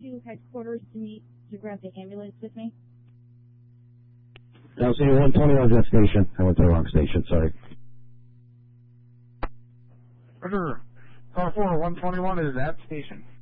to headquarters to grab the ambulance with me? I'll see you 121 that station. I went to the wrong station, sorry. Roger. Car 4, 121 is at station.